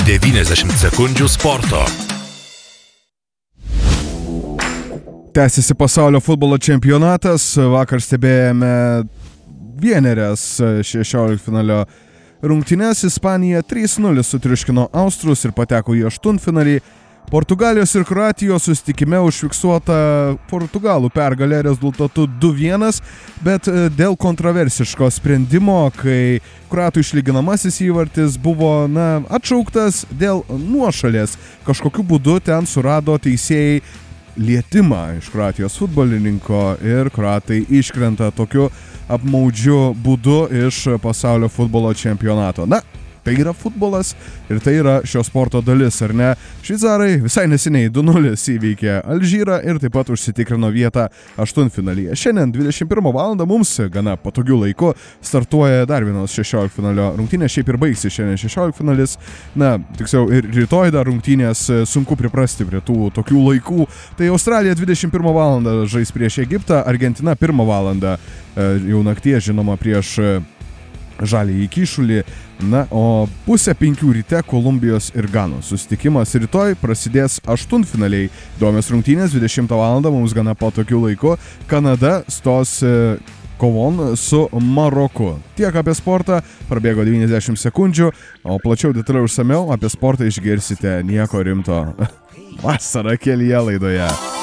90 sekundžių sporto. Tęsiasi pasaulio futbolo čempionatas. Vakar stebėjome vienerias 16 finalio rungtynes. Ispanija 3-0 sutriuškino austrus ir pateko į aštuntfinalį. Portugalijos ir Kroatijos susitikime užfiksuota portugalų pergalė rezultatu 2-1, bet dėl kontroversiško sprendimo, kai kroatų išlyginamasis įvartis buvo atšauktas dėl nuošalės. Kažkokiu būdu ten surado teisėjai lietimą iš Kroatijos futbolininko ir kroatai iškrenta tokiu apmaudžiu būdu iš pasaulio futbolo čempionato. Tai yra futbolas ir tai yra šio sporto dalis, ar ne? Šveicarai visai neseniai 2-0 įveikė Alžyrą ir taip pat užsitikrino vietą aštuntfinalyje. Šiandien 21 val. Mums gana patogiu laiku startuoja dar vienos 16 finalio rungtynės, šiaip ir baigsi šiandien 16 finalis. Tiksliau ir rytoj dar rungtynės, sunku priprasti prie tų tokių laikų. Tai Australija 21 val. Žais prieš Egiptą, Argentina 1 val. Jau nakties, žinoma, prieš Žaliąjį Kyšulį, o 4:30 ryte Kolumbijos ir Ganos susitikimas. Rytoj prasidės aštuntfinaliai. Įdomios rungtynės 20 val. Mums gana patogiu laiku. Kanada stos kovon su Maroku. Tiek apie sportą, prabėgo 90 sekundžių, o plačiau detaliau išsamiau apie sportą išgirsite nieko rimto vasarą kelyje laidoje.